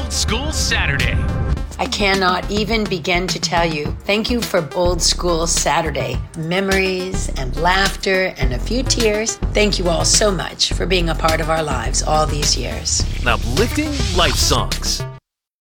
Old School Saturday. I cannot even begin to tell you. Thank you for Old School Saturday. Memories and laughter and a few tears. Thank you all so much for being a part of our lives all these years. Uplifting life songs.